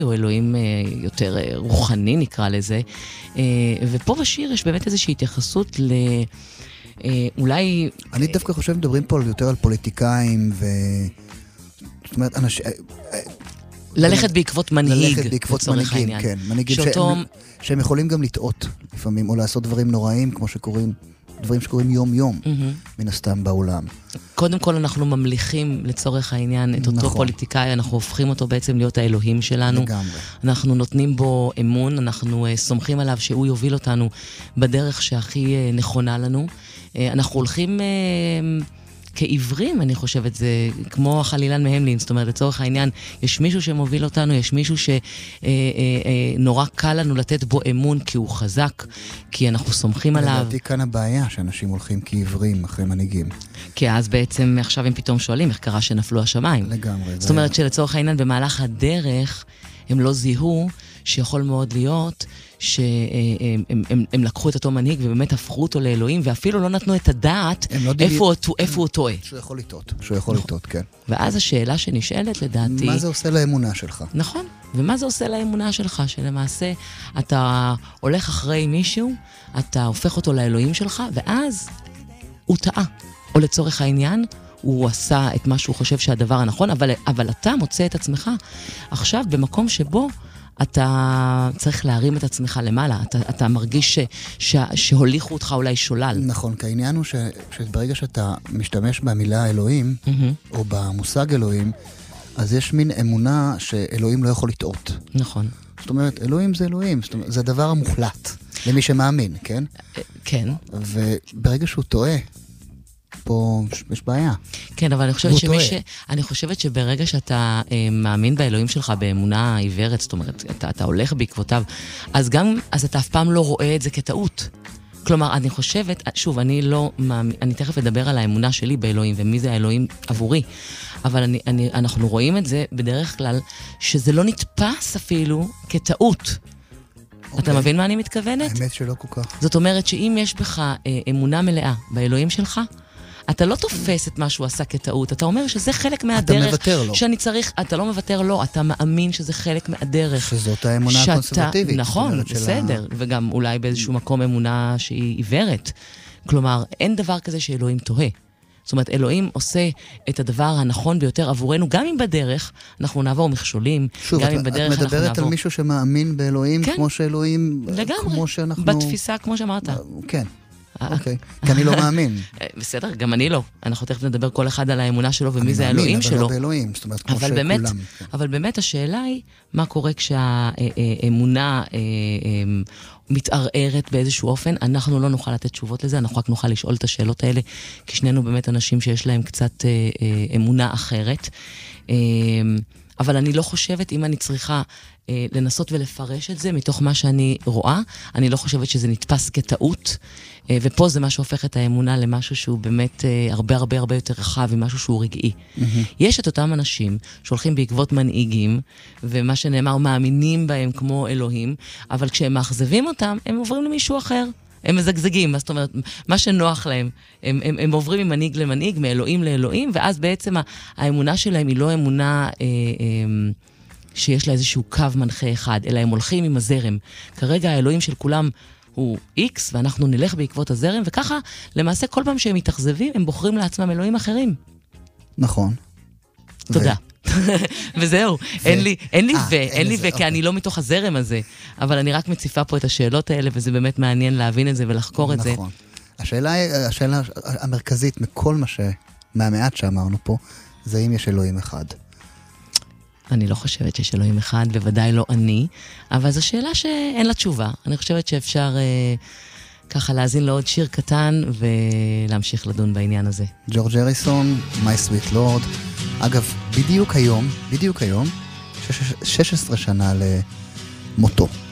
או אלוהים יותר רוחני נקרא לזה. ופה בשיר יש באמת איזושהי התייחסות אולי... אני דווקא חושב מדברים פה יותר על פוליטיקאים זאת אומרת, ללכת בעקבות מנהיג. ללכת בעקבות מנהיגים, כן. מנהיגים שהם יכולים גם לטעות לפעמים, או לעשות דברים נוראים, כמו שקוראים, דברים שקוראים יום-יום, מן הסתם בעולם. קודם כל אנחנו ממליכים לצורך העניין את אותו פוליטיקאי, אנחנו הופכים אותו בעצם להיות האלוהים שלנו. לגמרי. אנחנו נותנים בו אמון, אנחנו סומכים עליו שהוא יוביל אותנו בדרך שהכי נכונה לנו. אנחנו הולכים... כעברים, אני חושבת, זה כמו החלילן מהמלין, זאת אומרת, לצורך העניין, יש מישהו שמוביל אותנו, יש מישהו שנורא קל לנו לתת בו אמון, כי הוא חזק, כי אנחנו סומכים עליו. לדעתי כאן הבעיה, שאנשים הולכים כעברים אחרי מנהיגים. כי אז בעצם, עכשיו הם פתאום שואלים, איך קרה שנפלו השמיים. לגמרי. זאת אומרת, שלצורך העניין, במהלך הדרך, הם לא זיהו, שיכול מאוד להיות שהם לקחו את אותו מנהיג ובאמת הפכו אותו לאלוהים, ואפילו לא נתנו את הדעת איפה הוא טועה. שהוא יכול לטעות, כן. ואז השאלה שנשאלת לדעתי... מה זה עושה לאמונה שלך? נכון, ומה זה עושה לאמונה שלך? שלמעשה אתה הולך אחרי מישהו, אתה הופך אותו לאלוהים שלך, ואז הוא טעה. או לצורך העניין, הוא עשה את מה שהוא חושב שהדבר הנכון, אבל אתה מוצא את עצמך עכשיו במקום שבו אתה צריך להרים את עצמך למעלה, אתה מרגיש שהוליכו אותך אולי שולל. נכון, כי העניין הוא שברגע שאתה משתמש במילה אלוהים, או במושג אלוהים, אז יש מין אמונה שאלוהים לא יכול לטעות. נכון. זאת אומרת, אלוהים זה אלוהים, זאת אומרת, זה הדבר המוחלט, למי שמאמין, כן? כן. וברגע שהוא טועה, פה יש בעיה. כן, אבל אני חושבת שברגע שאתה מאמין באלוהים שלך באמונה עיוורת, זאת אומרת, אתה הולך בעקבותיו, אז אתה אף פעם לא רואה את זה כטעות. כלומר, אני חושבת, שוב, אני תכף אדבר על האמונה שלי באלוהים, ומי זה האלוהים עבורי, אבל אנחנו רואים את זה בדרך כלל, שזה לא נתפס אפילו כטעות. אתה מבין מה אני מתכוונת? האמת שלא כל כך. זאת אומרת שאם יש בך אמונה מלאה באלוהים שלך, אתה לא תופס את מה שהוא עשה כטעות, אתה אומר שזה חלק מהדרך. אתה מוותר לו. שאני צריך, אתה לא מוותר לו, אתה מאמין שזה חלק מהדרך. שזאת האמונה הקונסרבטיבית. נכון, בסדר, וגם אולי באיזשהו מקום אמונה שהיא עיוורת. כלומר, אין דבר כזה שאלוהים טועה. זאת אומרת, אלוהים עושה את הדבר הנכון ביותר עבורנו, גם אם בדרך אנחנו נעבור מכשולים, שוב, גם אם בדרך אנחנו נעבור... את מדברת על מישהו שמאמין באלוהים, כן, כמו שאלוהים... לגמרי, כמו שאנחנו... בתפיסה, כמו שאמרת. כן. אוקיי, כי אני לא מאמין. בסדר, גם אני לא. אנחנו תכף נדבר כל אחד על האמונה שלו ומי זה האלוהים שלו. אני מאמין, אבל לא באלוהים, זאת אומרת, כמו שכולם. אבל באמת השאלה היא, מה קורה כשהאמונה מתערערת באיזשהו אופן? אנחנו לא נוכל לתת תשובות לזה, אנחנו רק נוכל לשאול את השאלות האלה, כי שנינו באמת אנשים שיש להם קצת אמונה אחרת. אבל אני לא חושבת, אם אני צריכה לנסות ולפרש את זה מתוך מה שאני רואה, אני לא חושבת שזה נתפס כטעות, ופה זה מה שהופך את האמונה למשהו שהוא באמת הרבה הרבה הרבה יותר רחב, ומשהו שהוא רגעי. יש את אותם אנשים שהולכים בעקבות מנהיגים, ומה שנאמר מאמינים בהם כמו אלוהים, אבל כשהם מאכזבים אותם, הם עוברים למישהו אחר. הם מזגזגים, זאת אומרת, מה שנוח להם, הם עוברים ממנהיג למנהיג, מאלוהים לאלוהים, ואז בעצם האמונה שלהם היא לא אמונה שיש לה איזשהו קו מנחה אחד, אלא הם הולכים עם הזרם. כרגע האלוהים של כולם הוא X, ואנחנו נלך בעקבות הזרם, וככה, למעשה, כל פעם שהם מתאכזבים, הם בוחרים לעצמם אלוהים אחרים. נכון. תודה. וזהו, אין לי כי אני לא מתוך הזרם הזה, אבל אני רק מציפה פה את השאלות האלה, וזה באמת מעניין להבין את זה ולחקור את זה. נכון. השאלה המרכזית מכל מהמעט שאמרנו פה, זה אם יש אלוהים אחד. אני לא חושבת שיש אלוהים אחד, בוודאי לא אני, אבל זו שאלה שאין לה תשובה. אני חושבת שאפשר ככה להאזין לעוד שיר קטן ולהמשיך לדון בעניין הזה. ג'ורג' הריסון, My Sweet Lord. אגב, בדיוק היום, 16 שנה למותו.